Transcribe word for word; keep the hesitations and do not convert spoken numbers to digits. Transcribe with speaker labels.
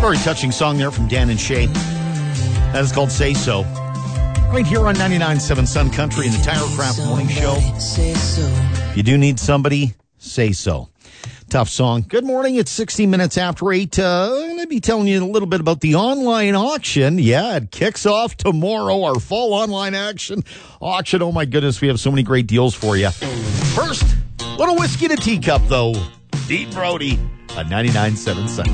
Speaker 1: Very touching song there from Dan and Shay. That is called Say So. Right here on ninety-nine point seven Sun Country in the Tirecraft Morning Show. You do need somebody, say so. Tough song. Good morning. It's sixty minutes after eight. Uh, I'm going to be telling you a little bit about the online auction. Yeah, it kicks off tomorrow, our fall online action auction. Oh, my goodness. We have so many great deals for you. First, little whiskey to teacup, though. Dean Brody on ninety-nine point seven Sun.